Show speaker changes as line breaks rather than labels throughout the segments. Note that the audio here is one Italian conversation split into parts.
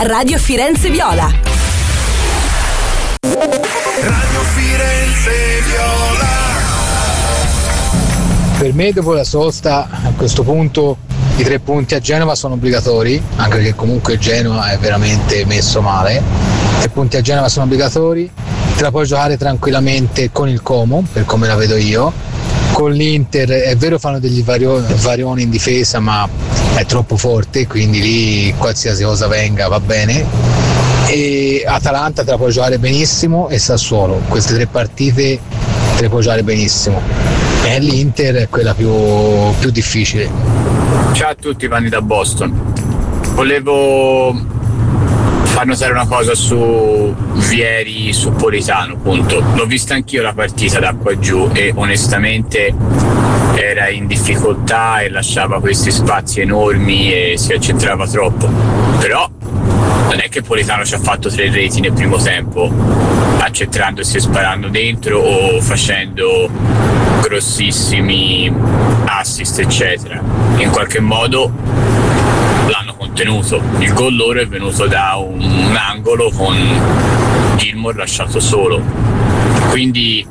Radio Firenze Viola.
Radio Firenze Viola.
Per me dopo la sosta a questo punto i 3 punti a Genova sono obbligatori, anche perché comunque Genova è veramente messo male. 3 punti a Genova sono obbligatori, te la puoi giocare tranquillamente con il Como, per come la vedo io. Con l'Inter è vero fanno degli varioni in difesa, ma è troppo forte, quindi lì qualsiasi cosa venga va bene. E Atalanta te la puoi giocare benissimo e Sassuolo, queste 3 partite te le puoi giocare benissimo. E l'Inter è quella più difficile.
Ciao a tutti, Vanni da Boston. Volevo far notare una cosa su Vieri, su Politano, appunto. L'ho vista anch'io la partita da qua giù e onestamente era in difficoltà e lasciava questi spazi enormi e si accentrava troppo. Però non è che Politano ci ha fatto 3 reti nel primo tempo, accentrandosi e sparando dentro o facendo grossissimi assist eccetera. In qualche modo l'hanno contenuto. Il gol loro è venuto da un angolo con Gilmour lasciato solo, quindi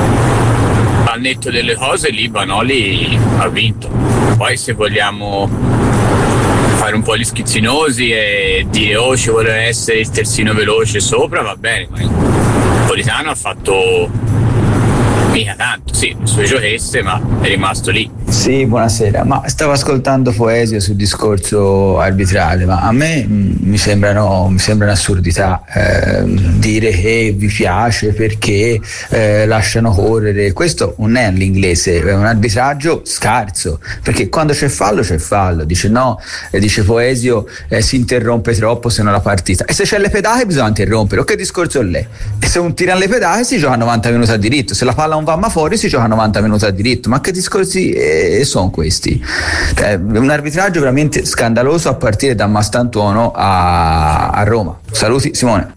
al netto delle cose lì Vanoli ha vinto. Poi se vogliamo fare un po' gli schizzinosi e dire oh ci vuole essere il terzino veloce sopra, va bene, ma Politano ha fatto mica tanto, sì, le sue giochesse, ma è rimasto lì.
Sì, buonasera, ma stavo ascoltando Foesio sul discorso arbitrale, ma a me mi sembra un'assurdità dire che vi piace perché lasciano correre. Questo non è l'inglese, è un arbitraggio scarso, perché quando c'è fallo, dice no, dice Foesio si interrompe troppo se no la partita, e se c'è le pedate bisogna interrompere, che discorso è lei? E se non tirano le pedate si gioca 90 minuti a diritto, se la palla non va ma fuori si gioca 90 minuti a diritto, ma che discorsi sono questi? Un arbitraggio veramente scandaloso a partire da Mastantuono a Roma. Saluti Simone.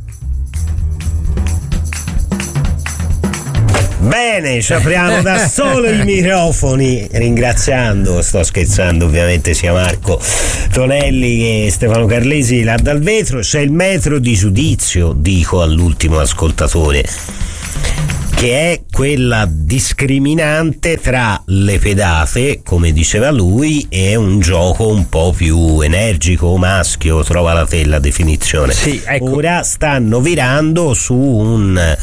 Bene, ci apriamo da solo i microfoni ringraziando, sto scherzando ovviamente, sia Marco Tonelli che Stefano Carlesi là dal vetro. C'è il metro di giudizio, dico all'ultimo ascoltatore, che è quella discriminante tra le pedate, come diceva lui, e un gioco un po' più energico, maschio, trova la definizione. Sì, ecco. Ora stanno virando su un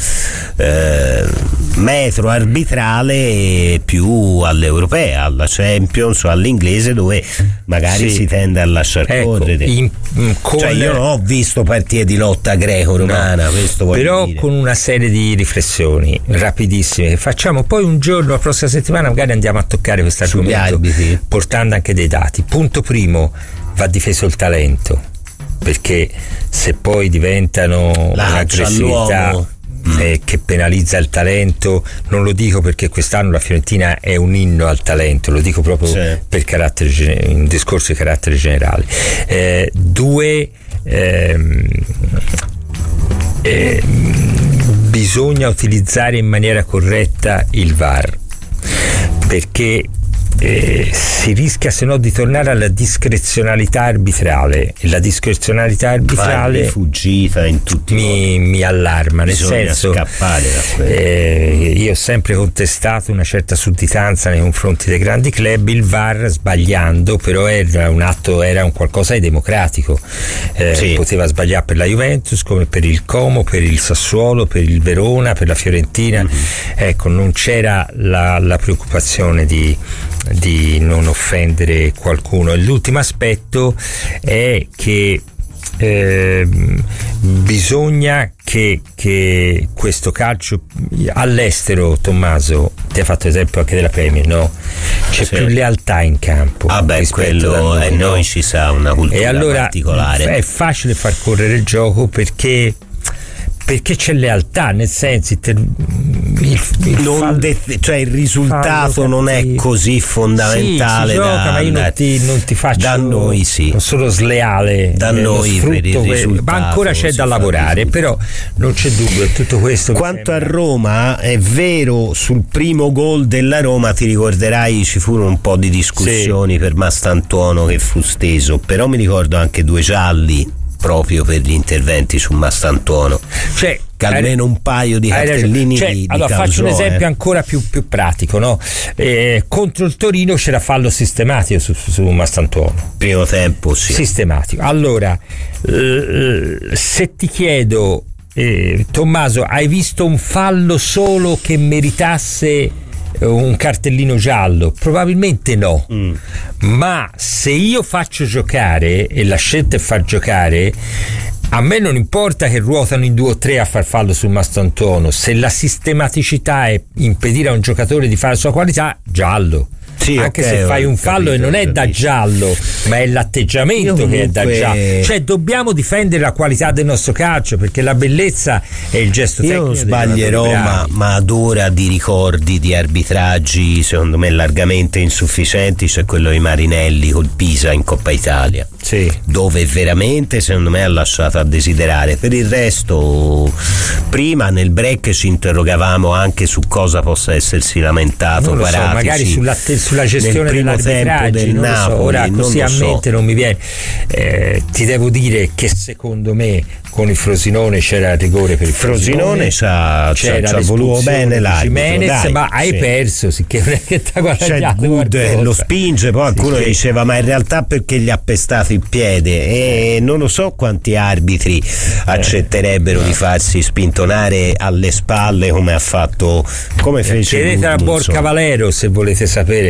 metro arbitrale più all'europea, alla Champions o all'inglese, dove magari si tende a lasciar correre. Cioè io non ho visto partite di lotta greco-romana, questo voglio
però
dire.
Con una serie di riflessioni rapidissime che facciamo, poi un giorno, la prossima settimana magari andiamo a toccare questo argomento portando anche dei dati. Punto primo, va difeso il talento, perché se poi diventano un'aggressività che penalizza il talento, non lo dico perché quest'anno la Fiorentina è un inno al talento, lo dico proprio per carattere, un discorso di carattere generale. Due, bisogna utilizzare in maniera corretta il VAR, perché si rischia se no di tornare alla discrezionalità arbitrale, e la discrezionalità arbitrale
fuggita in tutti
mi allarma, nel
bisogna
senso
scappare da quello.
Io ho sempre contestato una certa sudditanza nei confronti dei grandi club. Il VAR, sbagliando, però era un qualcosa di democratico, poteva sbagliare per la Juventus come per il Como, per il Sassuolo, per il Verona, per la Fiorentina. Ecco, non c'era la preoccupazione di non offendere qualcuno. L'ultimo aspetto è che bisogna che questo calcio all'estero, Tommaso, ti ha fatto esempio anche della Premier, no? C'è più lealtà in campo.
Quello a noi ci sa una cultura
e allora
particolare.
È facile far correre il gioco perché c'è lealtà, nel senso
il risultato non è così fondamentale.
Si gioca, ma io non ti faccio,
da noi non
sono sleale,
da noi per il risultato,
ma ancora c'è da lavorare, però non c'è dubbio, tutto questo.
Quanto a Roma, è vero, sul primo gol della Roma ti ricorderai ci furono un po' di discussioni per Mastantuono che fu steso, però mi ricordo anche 2 gialli proprio per gli interventi su Mastantuono,
cioè
almeno un paio di cartellini di
allora
causò,
faccio un esempio ancora più pratico, no? Contro il Torino c'era fallo sistematico su Mastantuono,
primo tempo, sì,
sistematico. Allora se ti chiedo, Tommaso, hai visto un fallo solo che meritasse un cartellino giallo? Probabilmente no. Ma se io faccio giocare, e la scelta è far giocare, a me non importa che ruotano in 2 o 3 a far fallo sul Mastantuono, se la sistematicità è impedire a un giocatore di fare la sua qualità, giallo. Sì, anche se fai un fallo e non è da giallo, ma è l'atteggiamento che è da giallo. Cioè dobbiamo difendere la qualità del nostro calcio, perché la bellezza è il gesto tecnico.
Io sbaglierò, ma ad ora di ricordi di arbitraggi secondo me largamente insufficienti c'è quello di Marinelli col Pisa in Coppa Italia,
sì,
dove veramente secondo me ha lasciato a desiderare. Per il resto, prima nel break ci interrogavamo anche su cosa possa essersi lamentato Paratici,
magari sulla gestione dell'arbitraggio del Napoli, ora così a mente non mi viene. Ti devo dire che secondo me con il Frosinone c'era il rigore per il
Frosinone, c'era voluto bene l'arbitro,
ma hai perso, sicché non è che t'ha guadagnato.
Good lo spinge, poi qualcuno diceva ma in realtà perché gli ha pestato il piede, e non lo so quanti arbitri accetterebbero di farsi spintonare alle spalle come ha fatto, come fece
chiedete a Borca Valero se volete sapere.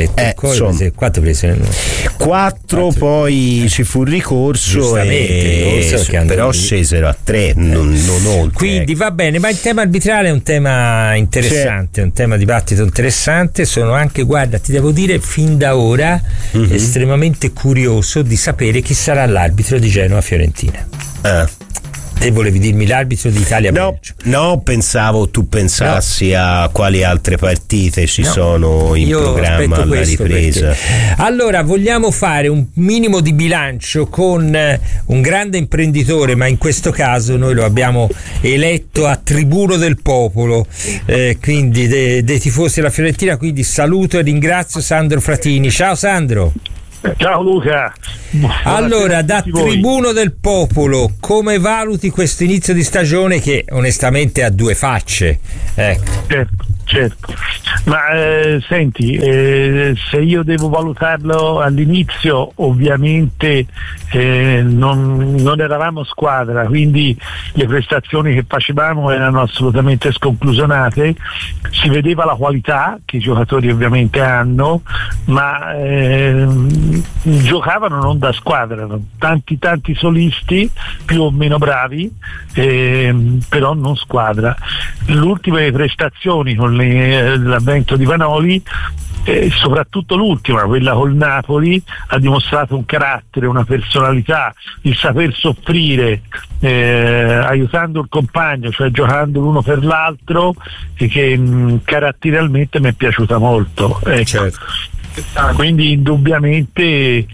4 poi ci fu ricorso, però scesero a 3, non oltre.
Quindi va bene, ma il tema arbitrale è un tema interessante, un tema dibattito interessante. Sono anche, guarda, ti devo dire fin da ora estremamente curioso di sapere chi sarà l'arbitro di Genoa-Fiorentina. Te volevi dirmi l'arbitro di Italia-Belgio?
No, pensavo tu pensassi a quali altre partite ci sono in programma alla ripresa.
Perché. Allora, vogliamo fare un minimo di bilancio con un grande imprenditore, ma in questo caso noi lo abbiamo eletto a tribuno del popolo, quindi dei tifosi della Fiorentina, quindi saluto e ringrazio Sandro Fratini. Ciao Sandro.
Ciao Luca.
Allora, da tribuno del popolo, come valuti questo inizio di stagione che onestamente ha 2 facce?
Certo. Ma senti, se io devo valutarlo all'inizio, ovviamente non eravamo squadra, quindi le prestazioni che facevamo erano assolutamente sconclusionate. Si vedeva la qualità che i giocatori ovviamente hanno, ma giocavano non da squadra, tanti solisti più o meno bravi, però non squadra. Le ultime prestazioni con l'avvento di Vanoli, soprattutto l'ultima, quella col Napoli, ha dimostrato un carattere, una personalità, il saper soffrire aiutando il compagno, cioè giocando l'uno per l'altro, che caratterialmente mi è piaciuta molto, ecco. Certo. Quindi indubbiamente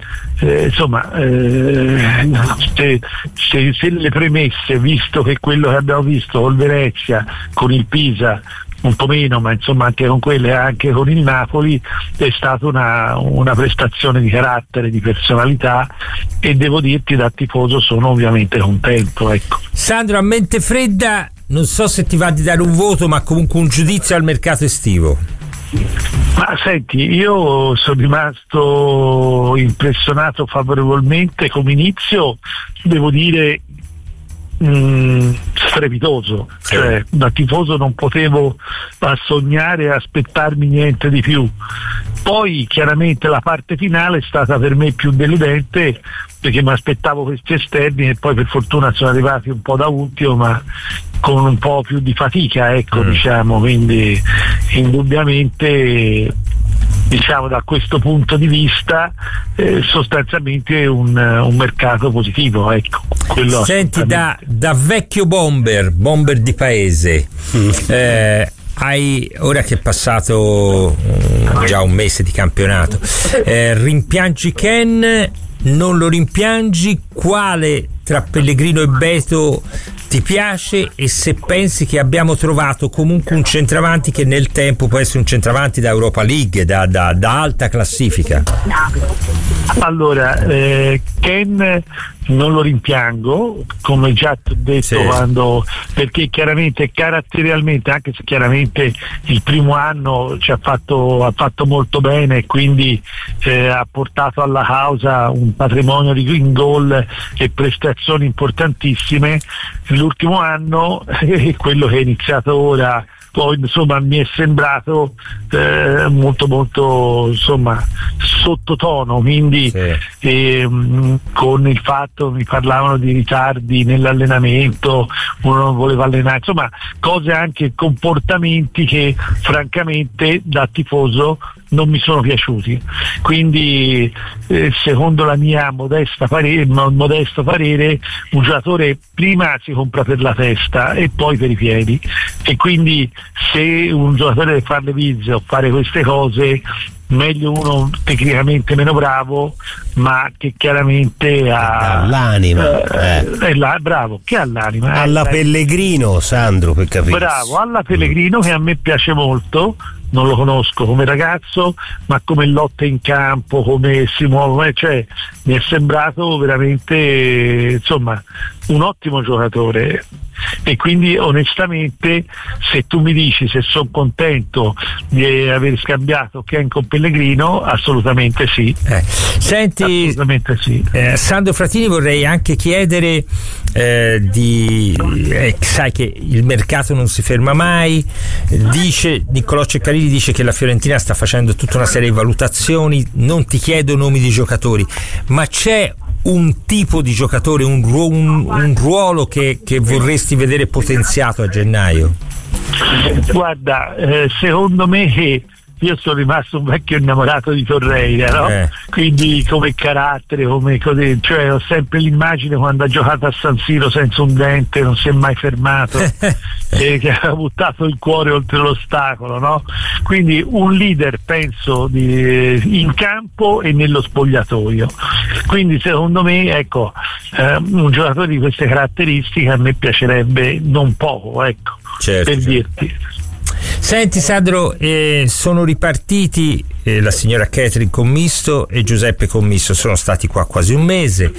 se le premesse, visto che quello che abbiamo visto col Venezia, con il Pisa un po' meno, ma insomma anche con quelle, anche con il Napoli, è stata una prestazione di carattere, di personalità, e devo dirti, da tifoso sono ovviamente contento, ecco.
Sandro, a mente fredda, non so se ti va di dare un voto, ma comunque un giudizio al mercato estivo.
Ma senti, io sono rimasto impressionato favorevolmente come inizio, devo dire strepitoso, cioè da tifoso non potevo sognare e aspettarmi niente di più. Poi chiaramente la parte finale è stata per me più deludente, perché mi aspettavo questi esterni e poi per fortuna sono arrivati un po' da ultimo, ma con un po' più di fatica, ecco, diciamo, quindi indubbiamente, diciamo, da questo punto di vista sostanzialmente un mercato positivo, ecco.
Senti, da vecchio bomber di paese, ora che è passato già un mese di campionato, rimpiangi Ken? Non lo rimpiangi? Quale tra Pellegrino e Beto ti piace e se pensi che abbiamo trovato comunque un centravanti che nel tempo può essere un centravanti da Europa League, da alta classifica.
Allora, Ken non lo rimpiango, come già ti ho detto, perché chiaramente caratterialmente, anche se chiaramente il primo anno ha fatto molto bene, quindi ha portato alla causa un patrimonio in gol e prestazioni importantissime. L'ultimo anno, quello che è iniziato ora, poi insomma mi è sembrato molto insomma sottotono, quindi con il fatto, mi parlavano di ritardi nell'allenamento, uno non voleva allenare, insomma cose, anche comportamenti che francamente da tifoso non mi sono piaciuti, quindi secondo la mia modesto parere un giocatore prima si compra per la testa e poi per i piedi, e quindi se un giocatore deve fare le bizze o fare queste cose, meglio uno tecnicamente meno bravo ma che chiaramente ha
l'anima,
bravo, che ha l'anima
alla Pellegrino, Sandro, per capire,
bravo, alla Pellegrino, che a me piace molto. Non lo conosco come ragazzo, ma come lotta in campo, come si muove, cioè mi è sembrato veramente insomma un ottimo giocatore, e quindi onestamente se tu mi dici se sono contento di aver scambiato Ken con Pellegrino, assolutamente sì.
Senti,
assolutamente sì.
Sandro Fratini, vorrei anche chiedere sai che il mercato non si ferma mai, dice Niccolò Ceccarini dice che la Fiorentina sta facendo tutta una serie di valutazioni, non ti chiedo nomi di giocatori, ma c'è un tipo di giocatore, un ruolo che vorresti vedere potenziato a gennaio?
Guarda, secondo me io sono rimasto un vecchio innamorato di Torreira, no? Quindi come carattere, come così, cioè ho sempre l'immagine quando ha giocato a San Siro senza un dente, non si è mai fermato e che ha buttato il cuore oltre l'ostacolo, no? Quindi un leader, penso, in campo e nello spogliatoio. Quindi secondo me, ecco, un giocatore di queste caratteristiche a me piacerebbe non poco, ecco, per dirti.
Senti Sandro, sono ripartiti la signora Catherine Commisto e Giuseppe Commisto, sono stati qua quasi un mese,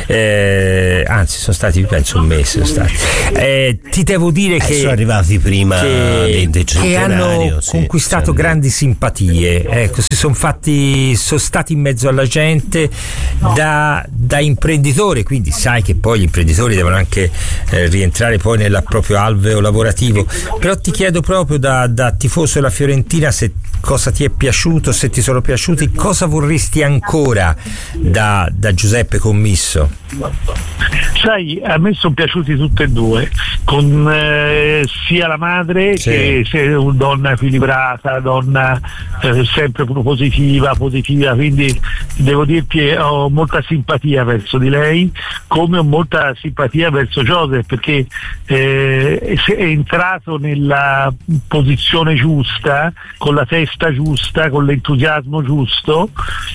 anzi sono stati penso un mese, ti devo dire che
sono arrivati prima
che hanno conquistato grandi simpatie, ecco, sono stati in mezzo alla gente da imprenditori, quindi sai che poi gli imprenditori devono anche rientrare poi nel proprio alveo lavorativo, però ti chiedo proprio da tifoso della Fiorentina se cosa ti è piaciuto, se ti sono piaciuti, cosa vorresti ancora da Giuseppe Commisso?
Sai, a me sono piaciuti tutti e due, con sia la madre che una donna equilibrata, donna sempre positiva, quindi devo dirti ho molta simpatia verso di lei, come ho molta simpatia verso Joseph, perché è entrato nella posizione giusta, con la testa giusta, con l'entusiasmo giusto,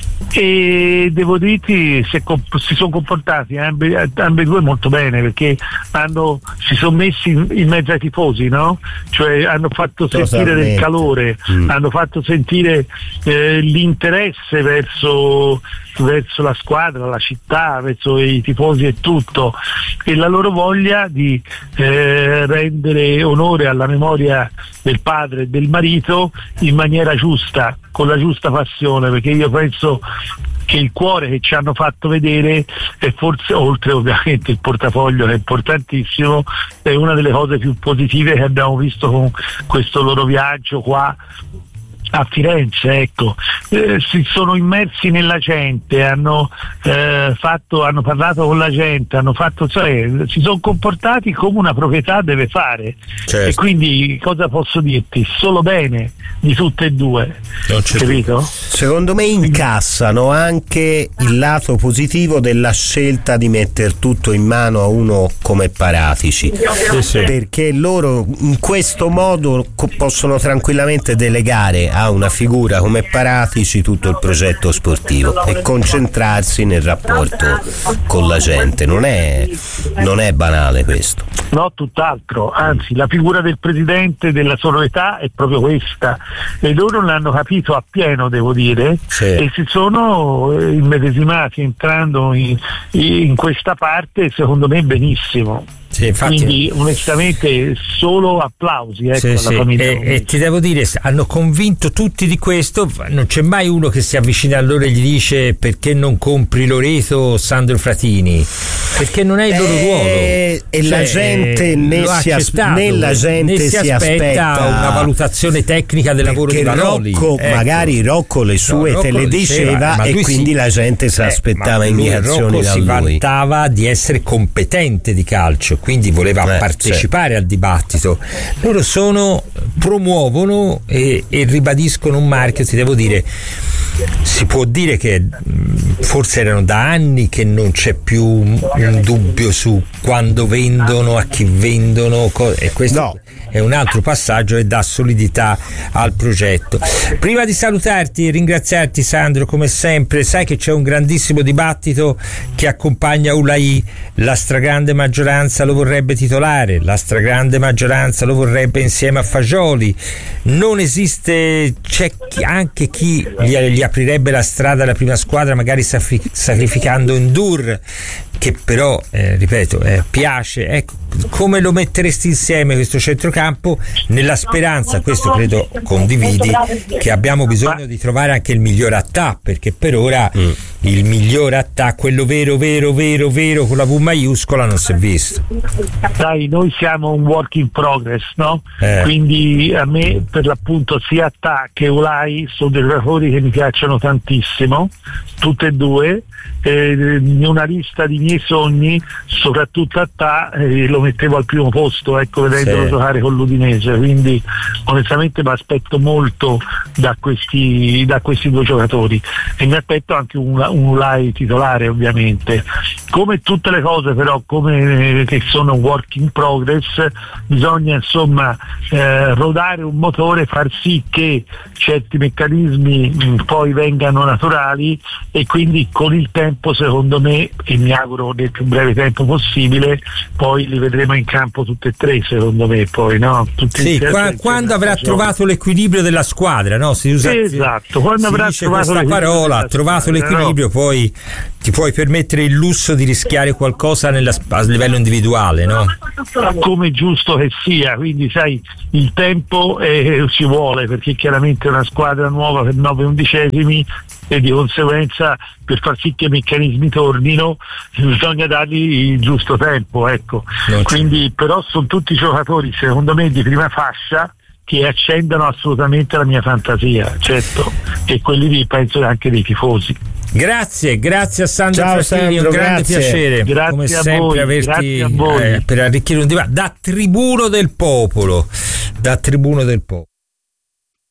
e devo dirti si sono comportati ambedue molto bene, perché si sono messi in mezzo ai tifosi, no? Cioè hanno fatto sentire del calore, hanno fatto sentire l'interesse verso la squadra, la città, verso i tifosi e tutto, e la loro voglia di rendere onore alla memoria del padre e del marito in maniera giusta, con la giusta passione, perché io penso che il cuore che ci hanno fatto vedere, e forse oltre ovviamente il portafoglio che è importantissimo, è una delle cose più positive che abbiamo visto con questo loro viaggio qua a Firenze, ecco. Si sono immersi nella gente, hanno parlato con la gente, si sono comportati come una proprietà deve fare, e quindi cosa posso dirti? Solo bene di tutte e due, capito?
Secondo me incassano anche il lato positivo della scelta di mettere tutto in mano a uno come Paratici, perché loro in questo modo possono tranquillamente delegare a una figura come Paratici tutto il progetto sportivo e concentrarsi nel rapporto con la gente. Non è banale questo.
No, tutt'altro, anzi la figura del presidente della sororità è proprio questa, e loro l'hanno capito appieno, devo dire, sì. E si sono immedesimati entrando in questa parte, secondo me benissimo.
Sì, infatti,
quindi onestamente solo applausi, ecco, alla famiglia.
E ti devo dire, hanno convinto tutti di questo, non c'è mai uno che si avvicina a loro e gli dice perché non compri Loreto Sandro Fratini, perché non è il loro ruolo,
e la gente né si aspetta
una valutazione tecnica del lavoro di Vanoli.
Rocco, ecco. Magari Rocco le sue te le diceva e quindi la gente si aspettava indicazioni da lui.
Si vantava di essere competente di calcio, quindi voleva partecipare al dibattito. Loro promuovono e ribadiscono un marchio. Ti devo dire, si può dire che forse erano da anni che non c'è più un dubbio su quando vendono, a chi vendono, e questo è un altro passaggio e dà solidità al progetto. Prima di salutarti e ringraziarti, Sandro, come sempre, sai che c'è un grandissimo dibattito che accompagna Ulai. La stragrande maggioranza lo vorrebbe titolare, la stragrande maggioranza lo vorrebbe insieme a Fagioli. Non esiste, c'è anche chi gli aprirebbe la strada alla prima squadra, magari sacrificando Ndour, che però ripeto piace. Ecco, come lo metteresti insieme questo centrocampo, nella speranza, questo credo condividi, che abbiamo bisogno di trovare anche il miglior attacco, perché per ora il miglior attacco, quello vero con la V maiuscola, non si è visto.
Sai, noi siamo un work in progress, no? Quindi a me per l'appunto sia Attà che Ulai sono dei giocatori che mi piacciono tantissimo, tutte e due. In una lista di miei sogni, soprattutto Attà, lo mettevo al primo posto, ecco, vedendolo giocare con l'Udinese, quindi onestamente mi aspetto molto da questi due giocatori, e mi aspetto anche un Ulai titolare, ovviamente. Come tutte le cose però, come che sono work in progress, bisogna insomma rodare un motore, far sì che certi meccanismi poi vengano naturali, e quindi con il tempo, secondo me, e mi auguro nel più breve tempo possibile, poi li vedremo in campo tutti e tre, secondo me, poi, no?
Quando avrà trovato l'equilibrio della squadra, no? Si usa,
esatto, quando avrà trovato
questa parola, ha trovato l'equilibrio, poi ti puoi permettere il lusso di rischiare qualcosa a livello individuale, no?
Come giusto che sia, quindi sai, il tempo ci vuole, perché chiaramente è una squadra nuova per 9/11, e di conseguenza per far sì che i meccanismi tornino bisogna dargli il giusto tempo, ecco. Quindi però sono tutti giocatori, secondo me, di prima fascia, che accendono assolutamente la mia fantasia, certo, e quelli lì penso anche dei tifosi.
Grazie a Sandro Fratini, un grande piacere,
grazie
come
a
sempre,
voi,
averti per arricchire un dibattito da tribuno del popolo.